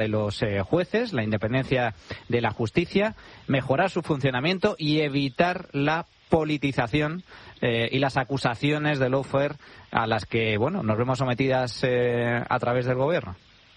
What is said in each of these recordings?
de los jueces, la independencia de la justicia, mejorar su funcionamiento y evitar la politización y las acusaciones de lawfare a las que, bueno, nos vemos sometidas a través del gobierno.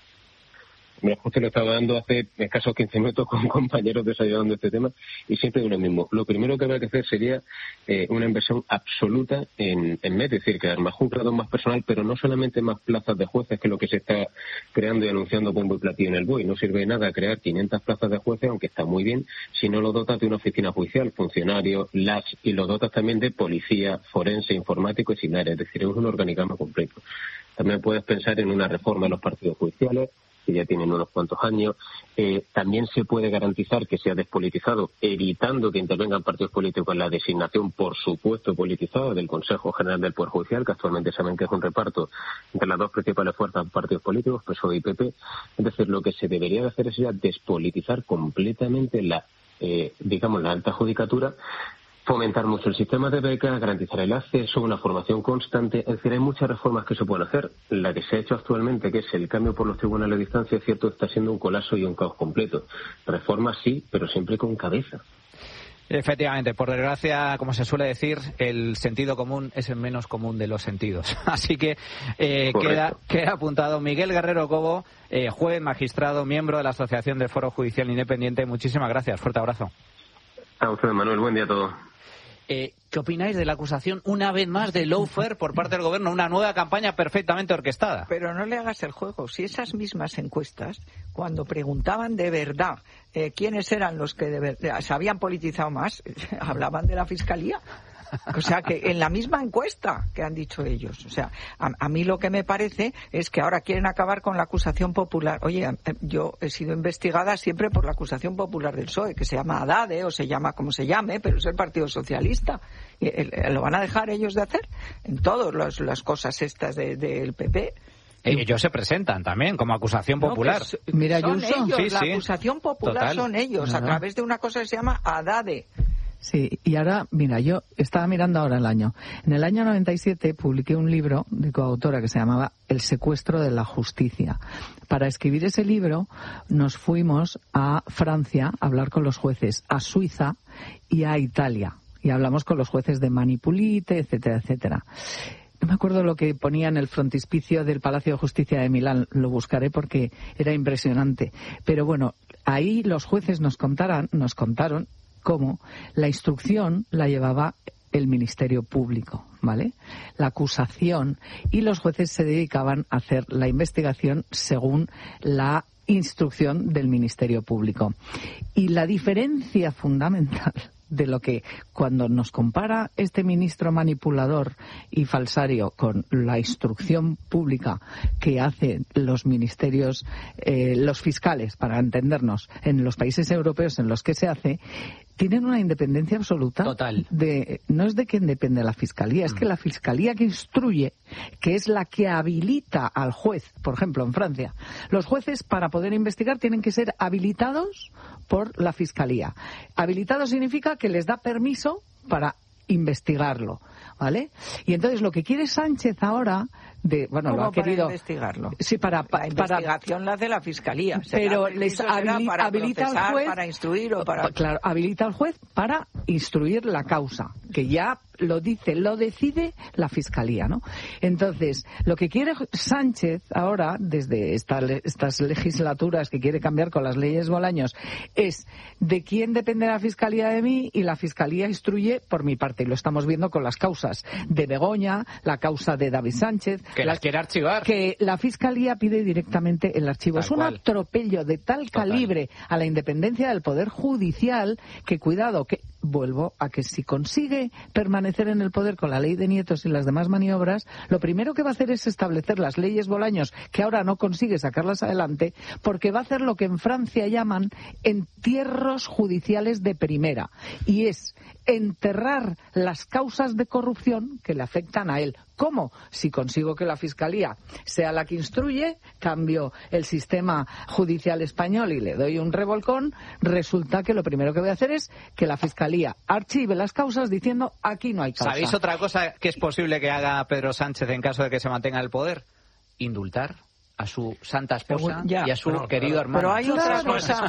Mira, justo le estaba dando hace escasos 15 minutos con compañeros desarrollando este tema y siempre de lo mismo. Lo primero que habría que hacer sería una inversión absoluta en MED, es decir, crear más juzgados, más personal, pero no solamente más plazas de jueces, que es lo que se está creando y anunciando bombo y platillo en el BOE. No sirve de nada crear 500 plazas de jueces, aunque está muy bien, si no lo dotas de una oficina judicial, funcionarios, LAS, y lo dotas también de policía, forense, informático y similares. Es decir, es un organigrama completo. También puedes pensar en una reforma de los partidos judiciales, que ya tienen unos cuantos años. También se puede garantizar que sea despolitizado, evitando que intervengan partidos políticos en la designación, por supuesto, politizada del Consejo General del Poder Judicial, que actualmente saben que es un reparto entre las dos principales fuerzas partidos políticos, PSOE y PP. Es decir, lo que se debería de hacer es ya despolitizar completamente la alta judicatura, fomentar mucho el sistema de becas, garantizar el acceso, una formación constante. Es decir, hay muchas reformas que se pueden hacer. La que se ha hecho actualmente, que es el cambio por los tribunales de distancia, es cierto, está siendo un colapso y un caos completo. Reformas sí, pero siempre con cabeza. Efectivamente, por desgracia, como se suele decir, el sentido común es el menos común de los sentidos. Así que queda apuntado. Miguel Guerrero Cobo, juez, magistrado, miembro de la Asociación del Foro Judicial Independiente. Muchísimas gracias. Fuerte abrazo. A usted, Manuel. Buen día a todos. ¿Qué opináis de la acusación, una vez más, de lawfare por parte del gobierno? Una nueva campaña perfectamente orquestada. Pero no le hagas el juego. Si esas mismas encuestas, cuando preguntaban de verdad quiénes eran los que de verdad se habían politizado más, hablaban de la Fiscalía. O sea, que en la misma encuesta que han dicho ellos. O sea, a mí lo que me parece es que ahora quieren acabar con la acusación popular. Oye, yo he sido investigada siempre por la acusación popular del PSOE, que se llama ADADE o se llama como se llame, pero es el Partido Socialista. ¿Lo van a dejar ellos de hacer? En todas las cosas estas del PP. Ellos se presentan también como acusación popular. No, pues, mira, son ellos, sí, la acusación popular. Total. Son ellos, a través de una cosa que se llama ADADE. Sí, y ahora, mira, yo estaba mirando ahora el año. En el año 97 publiqué un libro de coautora que se llamaba El secuestro de la justicia. Para escribir ese libro nos fuimos a Francia a hablar con los jueces, a Suiza y a Italia. Y hablamos con los jueces de Manipulite, etcétera, etcétera. No me acuerdo lo que ponía en el frontispicio del Palacio de Justicia de Milán, lo buscaré porque era impresionante. Pero bueno, ahí los jueces nos contaron cómo la instrucción la llevaba el Ministerio Público, ¿vale? La acusación, y los jueces se dedicaban a hacer la investigación según la instrucción del Ministerio Público. Y la diferencia fundamental de lo que cuando nos compara este ministro manipulador y falsario con la instrucción pública que hacen los ministerios, los fiscales, para entendernos, en los países europeos en los que se hace, tienen una independencia absoluta. Total. No es de quién depende la Fiscalía, es que la Fiscalía que instruye, que es la que habilita al juez, por ejemplo, en Francia, los jueces para poder investigar tienen que ser habilitados por la Fiscalía. Habilitado significa que les da permiso para investigarlo, ¿vale? Y entonces lo que quiere Sánchez ahora lo ha querido investigarlo. Sí, la investigación la hace la Fiscalía, pero les habilita al juez para instruir o para claro, habilita al juez para instruir la causa, que ya lo decide la Fiscalía, ¿no? Entonces, lo que quiere Sánchez ahora, desde estas legislaturas que quiere cambiar con las leyes Bolaños, es de quién depende la Fiscalía de mí, y la Fiscalía instruye por mi parte. Y lo estamos viendo con las causas de Begoña, la causa de David Sánchez. Que las quiere archivar. Que la Fiscalía pide directamente el archivo. Es un atropello de tal calibre a la independencia del Poder Judicial que, cuidado, que vuelvo a que si consigue permanecer en el poder con la ley de Nietos y las demás maniobras, lo primero que va a hacer es establecer las leyes Bolaños, que ahora no consigue sacarlas adelante, porque va a hacer lo que en Francia llaman entierros judiciales de primera, y es enterrar las causas de corrupción que le afectan a él. ¿Cómo? Si consigo que la Fiscalía sea la que instruye, cambio el sistema judicial español y le doy un revolcón, resulta que lo primero que voy a hacer es que la Fiscalía archive las causas diciendo aquí no hay causa. ¿Sabéis otra cosa que es posible que haga Pedro Sánchez en caso de que se mantenga en el poder? Indultar. a su santa esposa y a su querido hermano. Pero hay otra cosa,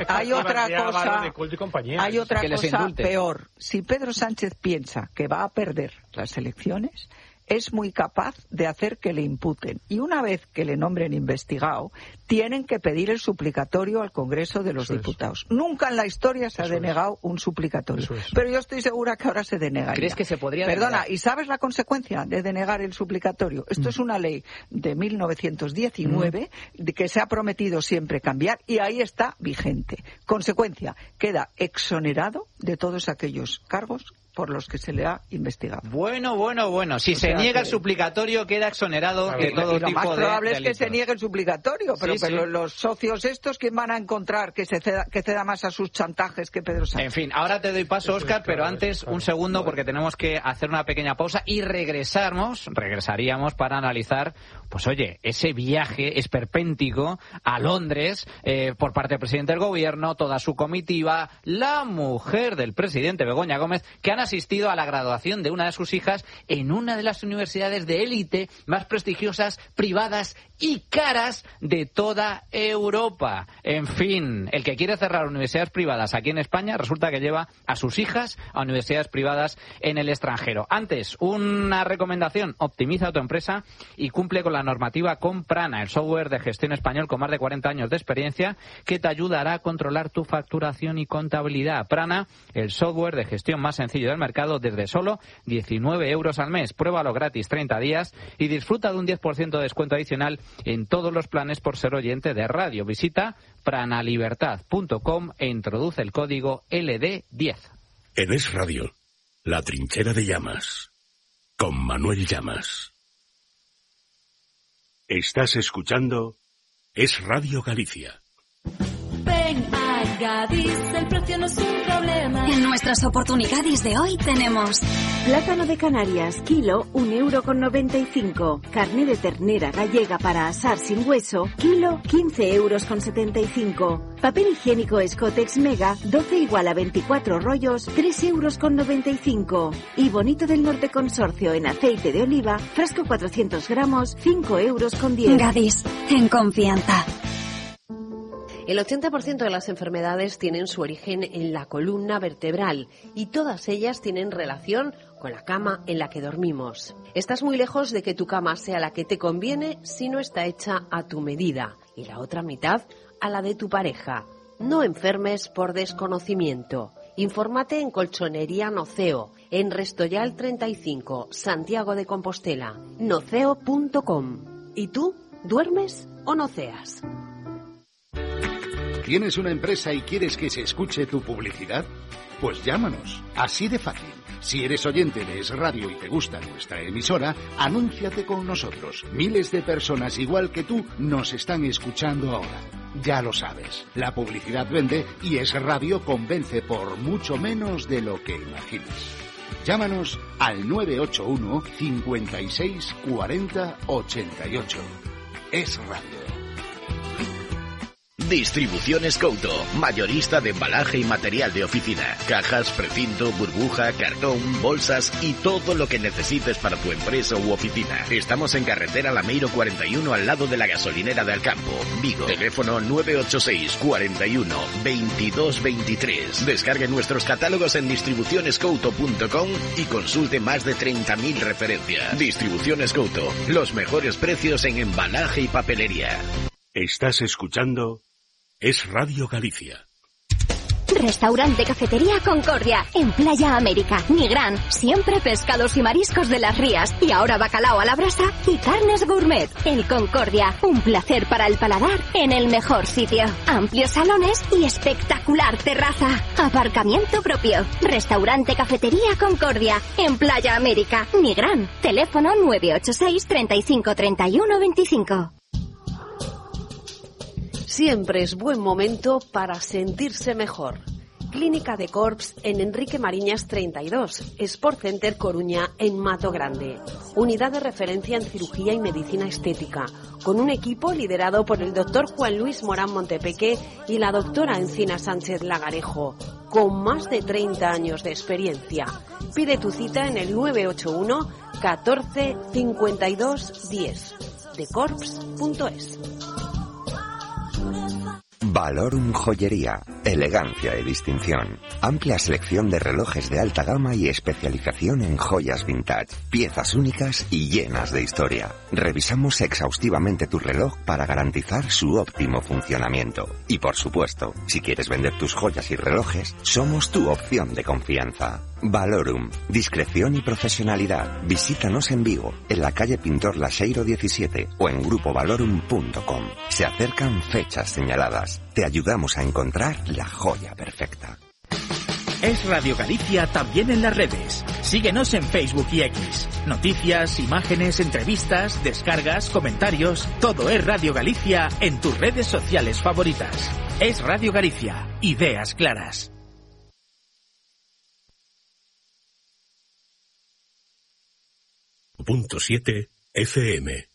peor. Si Pedro Sánchez piensa que va a perder las elecciones, es muy capaz de hacer que le imputen. Y una vez que le nombren investigado, tienen que pedir el suplicatorio al Congreso de los Diputados. Nunca en la historia se ha denegado un suplicatorio. Pero yo estoy segura que ahora se denegaría. ¿Crees que se podría denegar? ¿Y sabes la consecuencia de denegar el suplicatorio? Esto es una ley de 1919 que se ha prometido siempre cambiar y ahí está vigente. Consecuencia, queda exonerado de todos aquellos cargos por los que se le ha investigado. Bueno. Si se niega el suplicatorio, queda exonerado de todo tipo de... Lo más probable es que se niegue el suplicatorio, pero los socios estos, ¿quién van a encontrar que ceda más a sus chantajes que Pedro Sánchez? En fin, ahora te doy paso, Óscar, pero antes un segundo, porque tenemos que hacer una pequeña pausa y regresaríamos para analizar, pues oye, ese viaje esperpéntico a Londres por parte del presidente del gobierno, toda su comitiva, la mujer del presidente, Begoña Gómez, que han asistido a la graduación de una de sus hijas en una de las universidades de élite más prestigiosas, privadas y caras de toda Europa. En fin, el que quiere cerrar universidades privadas aquí en España resulta que lleva a sus hijas a universidades privadas en el extranjero. Antes, una recomendación: optimiza tu empresa y cumple con la normativa con Prana, el software de gestión español con más de 40 años de experiencia que te ayudará a controlar tu facturación y contabilidad. Prana, el software de gestión más sencillo del mercado desde solo 19 euros al mes. Pruébalo gratis 30 días y disfruta de un 10% de descuento adicional en todos los planes por ser oyente de radio. Visita pranalibertad.com e introduce el código LD10. En Es Radio, La Trinchera de Llamas, con Manuel Llamas. Estás escuchando Es Radio Galicia. Ven a Gadis, el precio no es un problema. En nuestras oportunidades de hoy tenemos plátano de Canarias, kilo, 1,95 €. Carne de ternera gallega para asar sin hueso, kilo, 15,75 €. Papel higiénico Escotex Mega, 12 igual a 24 rollos, 3,95 €. Y Bonito del Norte Consorcio en aceite de oliva, frasco 400 gramos, 5,10 €. Gadis, en confianza. El 80% de las enfermedades tienen su origen en la columna vertebral y todas ellas tienen relación con la cama en la que dormimos. Estás muy lejos de que tu cama sea la que te conviene si no está hecha a tu medida y la otra mitad a la de tu pareja. No enfermes por desconocimiento. Infórmate en Colchonería Noceo, en Restoyal 35, Santiago de Compostela, noceo.com. ¿Y tú? ¿Duermes o noceas? ¿Tienes una empresa y quieres que se escuche tu publicidad? Pues llámanos, así de fácil. Si eres oyente de Es Radio y te gusta nuestra emisora, anúnciate con nosotros. Miles de personas igual que tú nos están escuchando ahora. Ya lo sabes, la publicidad vende y Es Radio convence por mucho menos de lo que imaginas. Llámanos al 981 56 40 88. Es Radio. Distribuciones Couto, mayorista de embalaje y material de oficina, cajas, precinto, burbuja, cartón, bolsas y todo lo que necesites para tu empresa u oficina. Estamos en carretera Lameiro 41 al lado de la gasolinera de Alcampo, Vigo. Teléfono 986 41 22 23. Descargue nuestros catálogos en distribucionescouto.com y consulte más de 30.000 referencias. Distribuciones Couto, los mejores precios en embalaje y papelería. Estás escuchando Es Radio Galicia. Restaurante Cafetería Concordia, en Playa América, Nigrán, siempre pescados y mariscos de las rías, y ahora bacalao a la brasa y carnes gourmet. El Concordia, un placer para el paladar en el mejor sitio. Amplios salones y espectacular terraza. Aparcamiento propio. Restaurante Cafetería Concordia, en Playa América, Nigrán. Teléfono 986 35 31 25. Siempre es buen momento para sentirse mejor. Clínica de Corps en Enrique Mariñas 32, Sport Center Coruña en Mato Grande. Unidad de referencia en cirugía y medicina estética, con un equipo liderado por el doctor Juan Luis Morán Montepeque y la doctora Encina Sánchez Lagarejo, con más de 30 años de experiencia. Pide tu cita en el 981 14 52 10, decorps.es. Valorum Joyería, elegancia y distinción. Amplia selección de relojes de alta gama y especialización en joyas vintage, piezas únicas y llenas de historia. Revisamos exhaustivamente tu reloj para garantizar su óptimo funcionamiento. Y por supuesto, si quieres vender tus joyas y relojes, somos tu opción de confianza. Valorum, discreción y profesionalidad. Visítanos en Vigo, en la calle Pintor Laseiro 17 o en grupovalorum.com. Se acercan fechas señaladas. Te ayudamos a encontrar la joya perfecta. Es Radio Galicia también en las redes. Síguenos en Facebook y X. Noticias, imágenes, entrevistas, descargas, comentarios. Todo es Radio Galicia en tus redes sociales favoritas. Es Radio Galicia. Ideas claras. .7 FM